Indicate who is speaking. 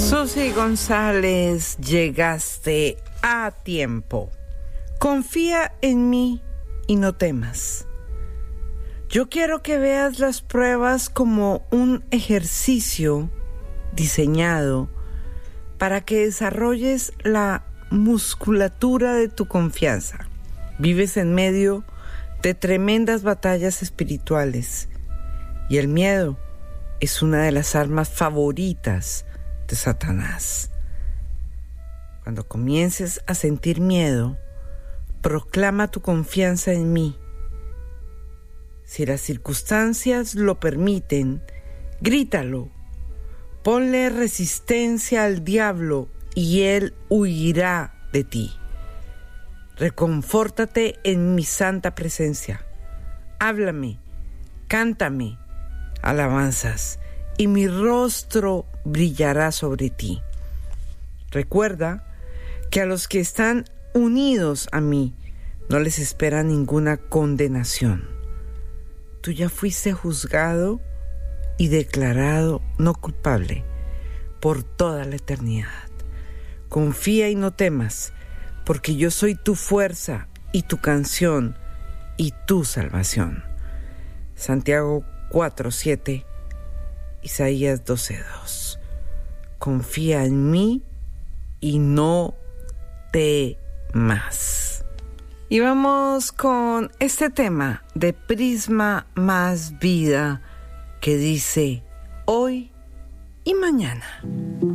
Speaker 1: Susy González, llegaste a tiempo. Confía en mí y no temas. Yo quiero que veas las pruebas como un ejercicio diseñado para que desarrolles la musculatura de tu confianza. Vives en medio de tremendas batallas espirituales y el miedo es una de las armas favoritas de Satanás. Cuando comiences a sentir miedo, proclama tu confianza en mí. Si las circunstancias lo permiten, grítalo. Ponle resistencia al diablo y él huirá de ti. Reconfórtate en mi santa presencia. Háblame, cántame alabanzas y mi rostro brillará sobre ti. Recuerda que a los que están unidos a mí no les espera ninguna condenación. Tú ya fuiste juzgado y declarado no culpable por toda la eternidad. Confía y no temas, porque yo soy tu fuerza y tu canción y tu salvación. Santiago 4:7, Isaías 12:2. Confía en mí y no temas. Y vamos con este tema de Prisma Más Vida que dice hoy y mañana.